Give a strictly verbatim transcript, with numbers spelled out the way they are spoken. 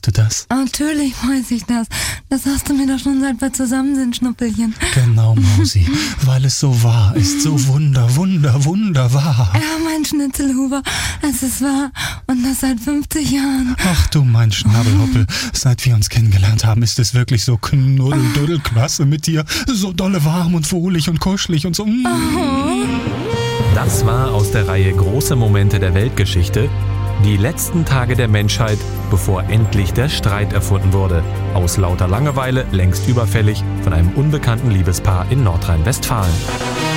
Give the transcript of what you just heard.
du das? Natürlich weiß ich das. Das hast du mir doch schon seit wir zusammen sind, Schnuppelchen. Genau, Mausi, weil es so wahr ist, so wunder, wunder, wunderbar. Ja, mein Schnitzelhuber, es ist wahr und das seit fünfzig Jahren. Ach du mein Schnabelhoppel, seit wir uns kennengelernt haben, ist es wirklich so knuddelduddelklasse mit dir. So dolle warm und wohlig und kuschelig und so. Mm. Das war aus der Reihe Große Momente der Weltgeschichte. Die letzten Tage der Menschheit, bevor endlich der Streit erfunden wurde. Aus lauter Langeweile, längst überfällig, von einem unbekannten Liebespaar in Nordrhein-Westfalen.